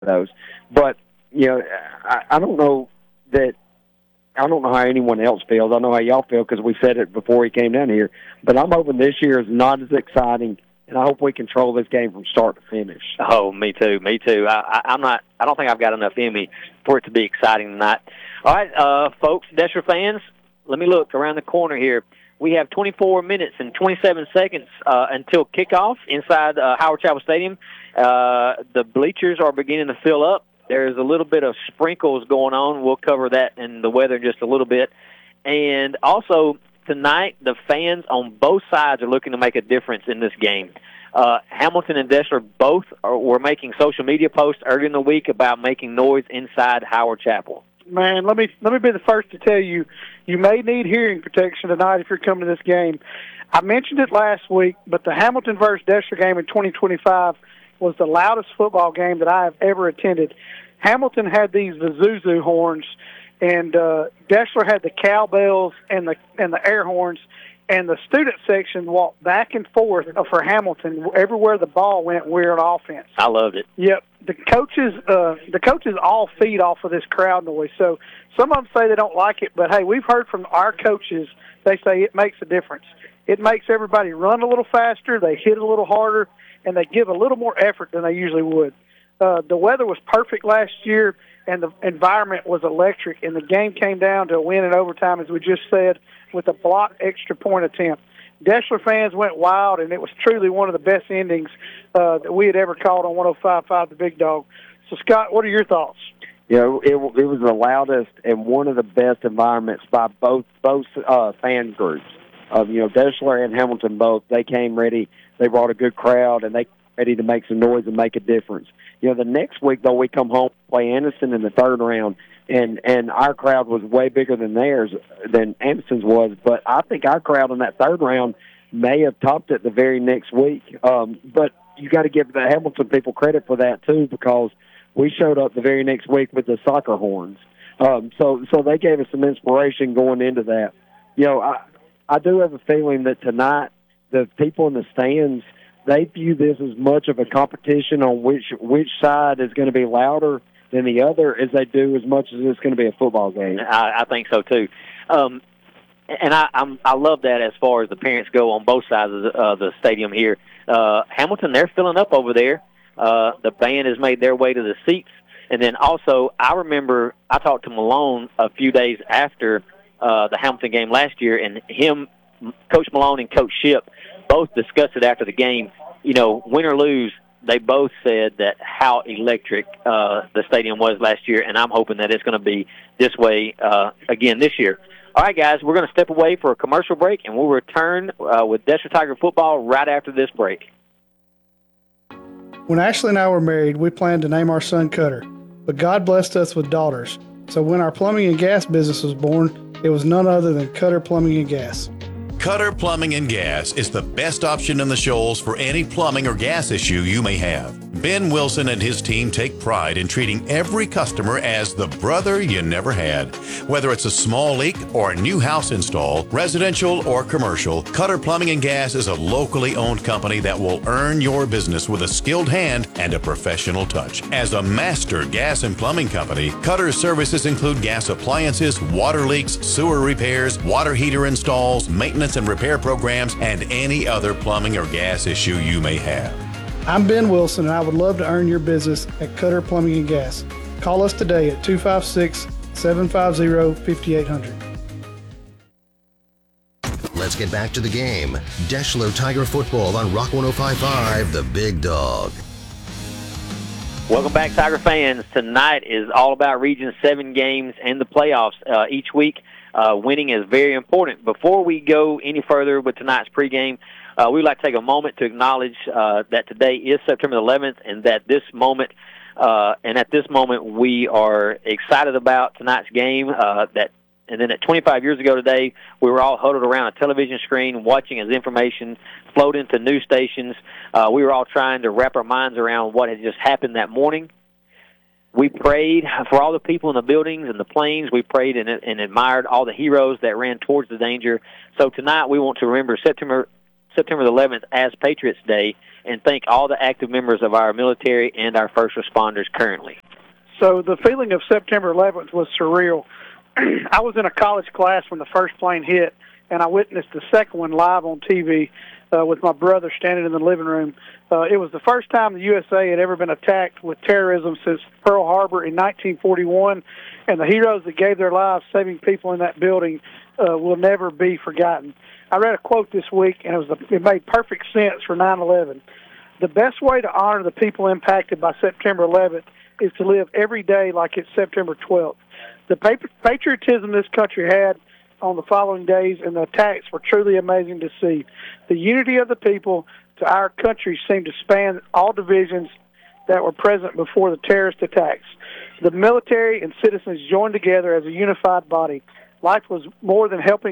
those. But, I don't know that I don't know how anyone else feels. I know how y'all feel because we said it before he came down here. But I'm hoping this year is not as exciting, and I hope we control this game from start to finish. Oh, me too. I don't think I've got enough in me for it to be exciting tonight. All right, folks, Deshler fans, let me look around the corner here. We have 24 minutes and 27 seconds until kickoff inside Howard Chapel Stadium. The bleachers are beginning to fill up. There's a little bit of sprinkles going on. We'll cover that in the weather in just a little bit. And also, tonight, the fans on both sides are looking to make a difference in this game. Hamilton and Deshler both were making social media posts earlier in the week about making noise inside Howard Chapel. Man, let me be the first to tell you, you may need hearing protection tonight if you're coming to this game. I mentioned it last week, but the Hamilton versus Deshler game in 2025 was the loudest football game that I have ever attended. Hamilton had these Zuzu horns, and Deshler had the cowbells and the air horns, and the student section walked back and forth for Hamilton. Everywhere the ball went, we were on offense. I loved it. Yep. The coaches all feed off of this crowd noise. So some of them say they don't like it, but, hey, we've heard from our coaches, they say it makes a difference. It makes everybody run a little faster, they hit a little harder, and they give a little more effort than they usually would. The weather was perfect last year, and the environment was electric, and the game came down to a win in overtime, as we just said, with a blocked extra point attempt. Deshler fans went wild, and it was truly one of the best endings that we had ever called on 105.5 The Big Dog. So, Scott, what are your thoughts? It was the loudest and one of the best environments by both fan groups. Deshler and Hamilton both, they came ready. They brought a good crowd, and they ready to make some noise and make a difference. The next week, though, we come home, play Anderson in the third round, and our crowd was way bigger than Anderson's was. But I think our crowd in that third round may have topped it the very next week. But you got to give the Hamilton people credit for that, too, because we showed up the very next week with the soccer horns. So they gave us some inspiration going into that. I do have a feeling that tonight the people in the stands, they view this as much of a competition on which side is going to be louder than the other as they do as much as it's going to be a football game. I think so, too. And I love that as far as the parents go on both sides of the stadium here. Hamilton, they're filling up over there. The band has made their way to the seats. And then also, I remember I talked to Malone a few days after the Hamilton game last year, and Coach Malone and Coach Shipp both discussed it after the game. Win or lose, they both said that how electric the stadium was last year, and I'm hoping that it's going to be this way again this year. All right, guys, we're going to step away for a commercial break, and we'll return with Deshler Tiger football right after this break. When Ashley and I were married, we planned to name our son Cutter, but God blessed us with daughters. So when our plumbing and gas business was born, it was none other than Cutter Plumbing and Gas. Cutter Plumbing and Gas is the best option in the Shoals for any plumbing or gas issue you may have. Ben Wilson and his team take pride in treating every customer as the brother you never had. Whether it's a small leak or a new house install, residential or commercial, Cutter Plumbing and Gas is a locally owned company that will earn your business with a skilled hand and a professional touch. As a master gas and plumbing company, Cutter's services include gas appliances, water leaks, sewer repairs, water heater installs, maintenance and repair programs, and any other plumbing or gas issue you may have. I'm Ben Wilson, and I would love to earn your business at Cutter Plumbing and Gas. Call us today at 256-750-5800. Let's get back to the game. Deshler Tiger football on Rock 105.5, The Big Dog. Welcome back, Tiger fans. Tonight is all about Region 7 games and the playoffs each week. Winning is very important. Before we go any further with tonight's pregame, we'd like to take a moment to acknowledge that today is September 11th, and that at this moment we are excited about tonight's game. And then at 25 years ago today, we were all huddled around a television screen watching as information flowed into news stations. We were all trying to wrap our minds around what had just happened that morning. We prayed for all the people in the buildings and the planes. We prayed and admired all the heroes that ran towards the danger. So tonight we want to remember September 11th as Patriots Day. and thank all the active members of our military and our first responders currently. So the feeling of September 11th was surreal. I was in a college class when the first plane hit, and I witnessed the second one live on TV with my brother standing in the living room. It was the first time the USA had ever been attacked with terrorism since Pearl Harbor in 1941, and the heroes that gave their lives saving people in that building will never be forgotten. I read a quote this week, and it made perfect sense for 9/11. The best way to honor the people impacted by September 11th is to live every day like it's September 12th. The patriotism this country had on the following days and the attacks were truly amazing to see. The unity of the people to our country seemed to span all divisions that were present before the terrorist attacks. The military and citizens joined together as a unified body. Life was more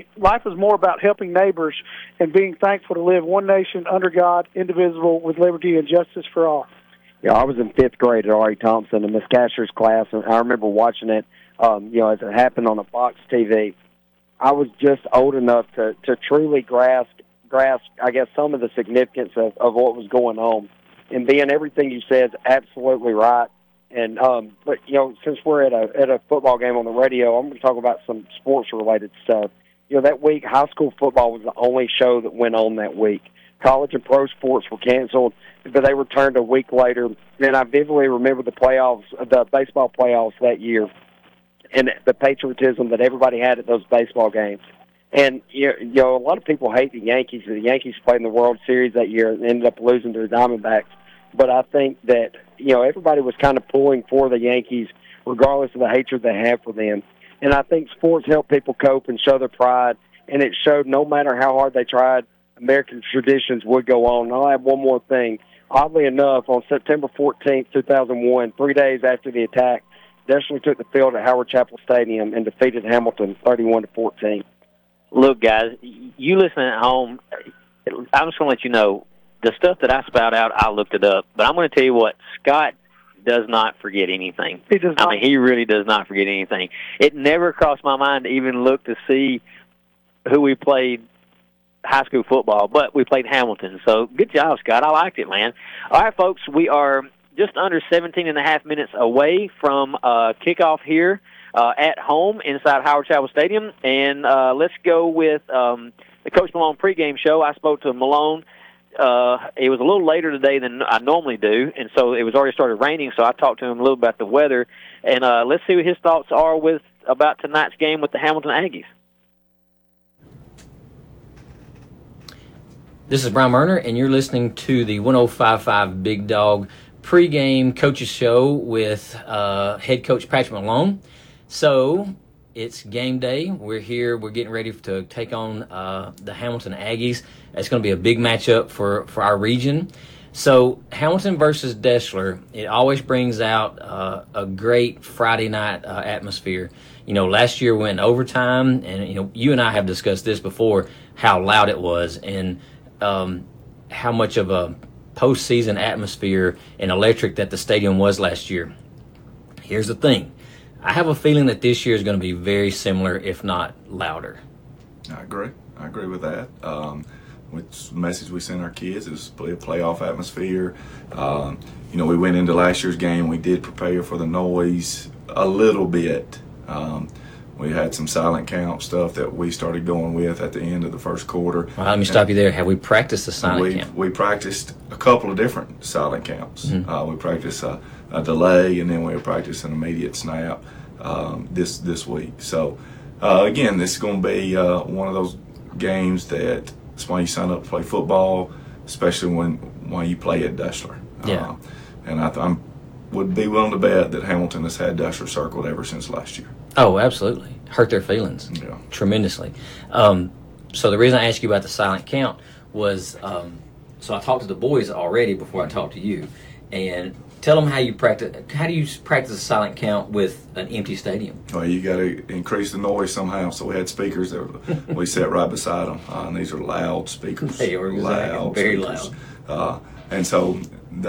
about helping neighbors and being thankful to live one nation under God, indivisible, with liberty and justice for all. Yeah, I was in 5th grade at R.E. Thompson in Miss Casher's class, and I remember watching it, as it happened on a box TV. I was just old enough to truly grasp, I guess, some of the significance of what was going on. And being everything you said is absolutely right. And but since we're at a football game on the radio, I'm going to talk about some sports related stuff. That week high school football was the only show that went on that week. College and pro sports were canceled, but they returned a week later. And I vividly remember the baseball playoffs that year, and the patriotism that everybody had at those baseball games. And a lot of people hate the Yankees. The Yankees played in the World Series that year and ended up losing to the Diamondbacks. But I think that everybody was kind of pulling for the Yankees, regardless of the hatred they have for them. And I think sports help people cope and show their pride. And it showed no matter how hard they tried, American traditions would go on. And I'll add one more thing. Oddly enough, on September 14th, 2001, 3 days after the attack, Deschler took the field at Howard Chapel Stadium and defeated Hamilton 31-14. Look, guys, you listening at home, I'm just going to let you know, the stuff that I spout out, I looked it up. But I'm going to tell you what, Scott does not forget anything. He does not. He really does not forget anything. It never crossed my mind to even look to see who we played high school football, but we played Hamilton. So good job, Scott. I liked it, man. All right, folks, we are just under 17 and a half minutes away from kickoff here at home inside Howard Chapel Stadium. And let's go with the Coach Malone pregame show. I spoke to Malone. It was a little later today than I normally do, and so it was already started raining, so I talked to him a little about the weather. And let's see what his thoughts are about tonight's game with the Hamilton Aggies. This is Brian Murner, and you're listening to the 105.5 Big Dog pregame coaches show with head coach Patrick Malone. So it's game day. We're here. We're getting ready to take on the Hamilton Aggies. It's going to be a big matchup for our region. So Hamilton versus Deschler, it always brings out a great Friday night atmosphere. Last year we went in overtime, and you and I have discussed this before, how loud it was and how much of a postseason atmosphere and electric that the stadium was last year. Here's the thing. I have a feeling that this year is going to be very similar, if not louder. I agree with that. Which the message we send our kids is play a playoff atmosphere. We went into last year's game. We did prepare for the noise a little bit. We had some silent count stuff that we started going with at the end of the first quarter. Well, let me stop you there. Have we practiced the silent count? We practiced a couple of different silent counts. Mm-hmm. We practiced a delay, and then we practiced an immediate snap this week. So, again, this is going to be one of those games that's why you sign up to play football, especially when you play at Deschler. Yeah. And I would be willing to bet that Hamilton has had Deschler circled ever since last year. Oh, absolutely. Hurt their feelings tremendously. So the reason I asked you about the silent count was, so I talked to the boys already before I talked to you, and tell them how you practice. How do you practice a silent count with an empty stadium? Well, you got to increase the noise somehow. So we had speakers that we sat right beside them. And these are loud speakers. They are loud, very speakers. loud. And so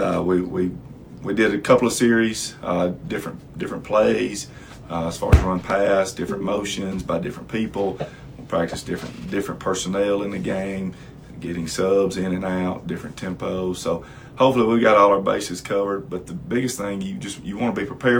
we did a couple of series, different plays. As far as run pass, different motions by different people. We practiced different personnel in the game, getting subs in and out, different tempos. So hopefully we got all our bases covered. But the biggest thing, you want to be prepared